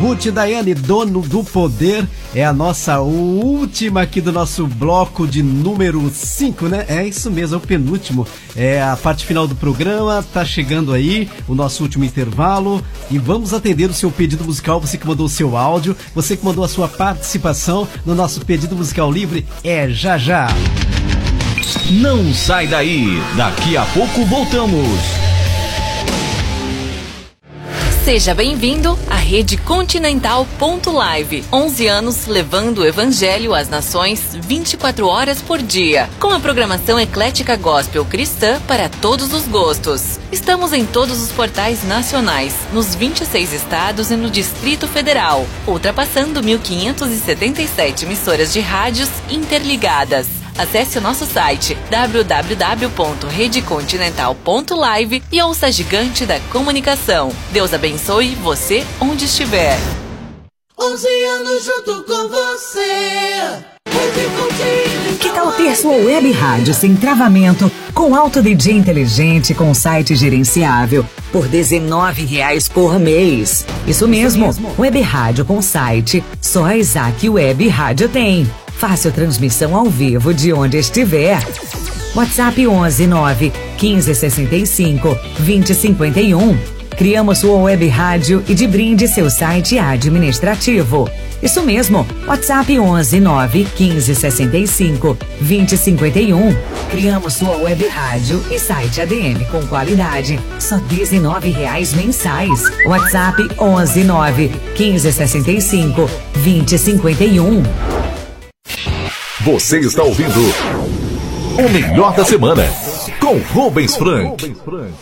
Ruth Daiane, Dono do Poder, é a nossa última aqui do nosso bloco de número 5, né? É isso mesmo, é o penúltimo. É a parte final do programa, tá chegando aí o nosso último intervalo e vamos atender o seu pedido musical, você que mandou o seu áudio, você que mandou a sua participação no nosso pedido musical livre, é já já. Não sai daí, daqui a pouco voltamos. Seja bem-vindo à Rede Continental.live. 11 anos levando o Evangelho às nações 24 horas por dia. Com a programação eclética gospel cristã para todos os gostos. Estamos em todos os portais nacionais, nos 26 estados e no Distrito Federal, ultrapassando 1.577 emissoras de rádios interligadas. Acesse o nosso site www.redecontinental.live e ouça a gigante da comunicação. Deus abençoe você onde estiver. 11 anos junto com você. Que tal ter sua web rádio sem travamento, com alto DJ inteligente, com site gerenciável, por R$19 por mês? Isso mesmo, web rádio com site, só a Isaac Web Rádio tem. Fácil transmissão ao vivo de onde estiver. WhatsApp 11 9 15 65 20 51. Criamos sua web rádio e de brinde seu site administrativo. Isso mesmo, WhatsApp 11 9 15 65 20 51. Criamos sua web rádio e site ADM com qualidade, só R$19 mensais. WhatsApp 11 9 15 65 20 51. Você está ouvindo o melhor da semana com Rubens Frank.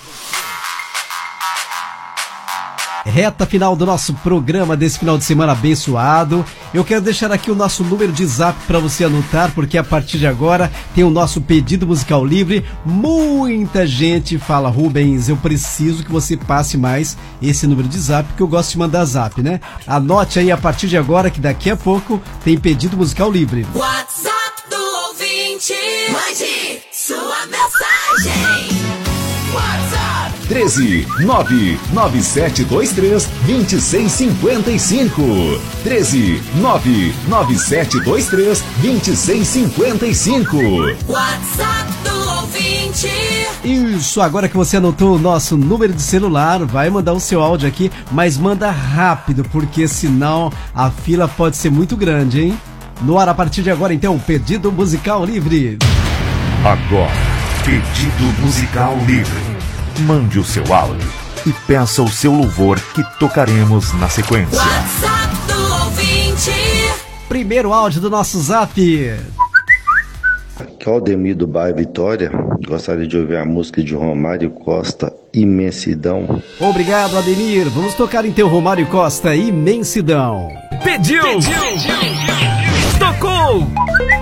Reta final do nosso programa desse final de semana abençoado. Eu quero deixar aqui o nosso número de zap para você anotar, porque a partir de agora tem o nosso pedido musical livre. Muita gente fala: Rubens, eu preciso que você passe mais esse número de zap, porque eu gosto de mandar zap, né? Anote aí a partir de agora que daqui a pouco tem pedido musical livre. WhatsApp do ouvinte, mande sua mensagem. WhatsApp 13 99723 2655. 13 99723 2655. WhatsApp do ouvinte. Isso, agora que você anotou o nosso número de celular, vai mandar o seu áudio aqui, mas manda rápido, porque senão a fila pode ser muito grande, hein? No ar a partir de agora, então, pedido musical livre. Agora, pedido musical livre. Mande o seu áudio e peça o seu louvor que tocaremos na sequência. WhatsApp do ouvinte. Primeiro áudio do nosso zap. Aqui é o Aldemir do bairro Vitória. Gostaria de ouvir a música de Romário Costa, Imensidão. Obrigado, Ademir. Vamos tocar então Romário Costa, Imensidão. Pediu! Tocou!